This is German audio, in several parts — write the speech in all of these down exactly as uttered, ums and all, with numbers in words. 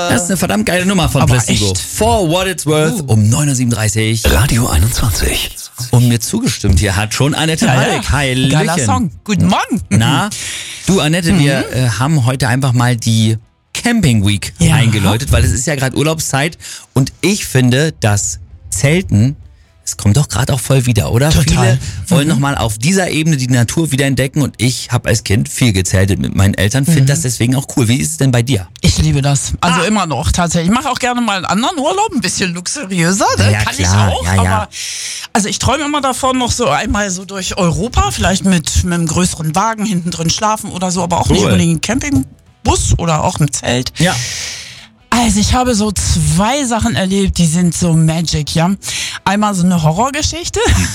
Das ist eine verdammt geile Nummer von Aber Placebo. echt? For What It's Worth Uh. um neun Uhr siebenunddreißig. Radio einundzwanzig. Und mir zugestimmt hier hat schon Annette Ja, Radek. ja. Hallöchen. Geiler Song. Guten Morgen. Na, du Annette, wir äh, haben heute einfach mal die Camping Week Ja. eingeläutet, weil es ist ja gerade Urlaubszeit und ich finde, dass Zelten, es kommt doch gerade auch voll wieder, oder? Total. Viele wollen nochmal auf dieser Ebene die Natur wieder entdecken und ich habe als Kind viel gezeltet mit meinen Eltern, finde das deswegen auch cool. Wie ist es denn bei dir? Ich liebe das. Also Ah. immer noch tatsächlich. Ich mache auch gerne mal einen anderen Urlaub, ein bisschen luxuriöser. Ne? Ja, Kann klar. ich auch. Ja, ja. Aber also ich träume immer davon, noch so einmal so durch Europa, vielleicht mit, mit einem größeren Wagen hinten drin schlafen oder so, aber auch nicht Cool. unbedingt ein Campingbus oder auch ein Zelt. Ja. Also ich habe so zwei Sachen erlebt, die sind so magic, ja. Einmal so eine Horrorgeschichte.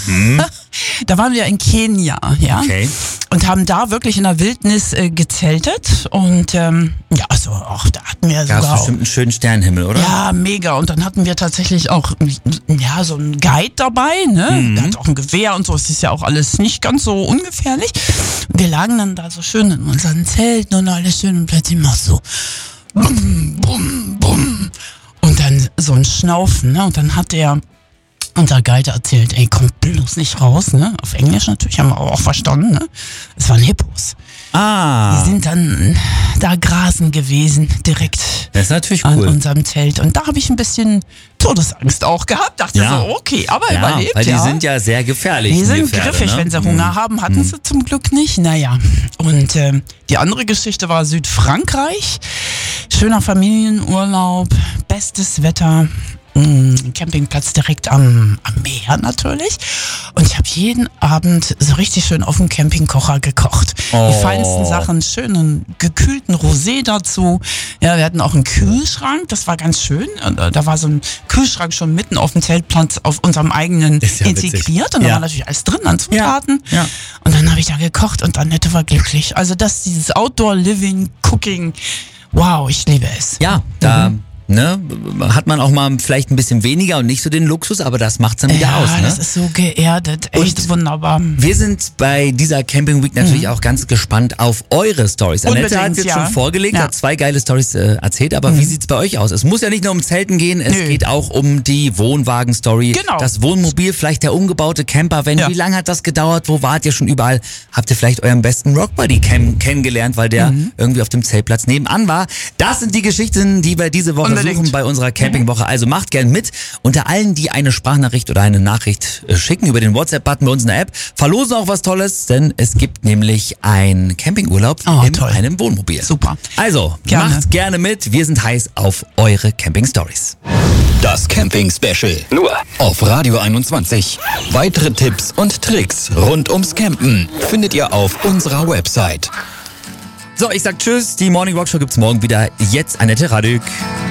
Da waren wir in Kenia, ja. Okay. Und haben da wirklich in der Wildnis äh, gezeltet. Und ähm, ja, also auch da hatten wir Gab es sogar auch, bestimmt einen schönen Sternenhimmel, oder? ja, mega. Und dann hatten wir tatsächlich auch ja, so einen Guide dabei, ne? Der hat auch ein Gewehr und so. Es ist ja auch alles nicht ganz so ungefährlich. Und wir lagen dann da so schön in unseren Zelten und alles schön und plötzlich macht so bum, bum, bum. Und dann so ein Schnaufen, ne? Und dann hat der unser Guide erzählt, ey, kommt bloß nicht raus, ne? Auf Englisch natürlich, haben wir auch verstanden, ne? Es waren Hippos. Ah, Die sind dann da grasen gewesen, direkt das ist natürlich an cool. unserem Zelt. Und da habe ich ein bisschen Todesangst auch gehabt. Dachte Ja. so, okay, aber Ja, überlebt, weil die ja. sind ja sehr gefährlich. Die sind Pferde, griffig, ne? wenn sie Hunger haben, hatten sie zum Glück nicht. Naja, und ähm, die andere Geschichte war Südfrankreich. Schöner Familienurlaub, bestes Wetter. Mm, Campingplatz direkt am, am Meer natürlich. Und ich habe jeden Abend so richtig schön auf dem Campingkocher gekocht. Oh. Die feinsten Sachen, schönen gekühlten Rosé dazu. Ja, wir hatten auch einen Kühlschrank, das war ganz schön. Und, äh, da war so ein Kühlschrank schon mitten auf dem Zeltplatz auf unserem eigenen Ist ja witzig. integriert. Und da Ja. war natürlich alles drin an Zutaten. Ja, ja. Und dann habe ich da gekocht und Annette war glücklich. Also das, dieses Outdoor-Living, Cooking, wow, ich liebe es. Ja, da ne, hat man auch mal vielleicht ein bisschen weniger und nicht so den Luxus, aber das macht's dann wieder Ja, aus. Ne? das ist so geerdet, echt Und wunderbar. Wir sind bei dieser Camping Week natürlich auch ganz gespannt auf eure Stories. Annette hat Unbedingt, jetzt ja. schon vorgelegt, Ja. hat zwei geile Stories äh, erzählt, aber wie sieht's bei euch aus? Es muss ja nicht nur um Zelten gehen, es Nö. geht auch um die Wohnwagen-Story, Genau. das Wohnmobil, vielleicht der umgebaute Campervan. Ja. Wie lange hat das gedauert? Wo wart ihr schon überall? Habt ihr vielleicht euren besten Rockbuddy kenn kennengelernt, weil der Mhm. irgendwie auf dem Zeltplatz nebenan war? Das sind die Geschichten, die wir diese Woche Unbedingt. suchen bei unserer Campingwoche. Also macht gern mit. Unter allen, die eine Sprachnachricht oder eine Nachricht äh, schicken über den WhatsApp-Button bei uns in der App, verlosen auch was Tolles, denn es gibt nämlich einen Campingurlaub Oh, in toll. einem Wohnmobil. Super. Also, Gerne. macht gerne mit. Wir sind heiß auf eure Camping-Stories. Das Camping-Special. Nur auf Radio einundzwanzig. Weitere Tipps und Tricks rund ums Campen findet ihr auf unserer Website. So, ich sag Tschüss. Die Morning Rock Show gibt's morgen wieder. Jetzt Annette Radek.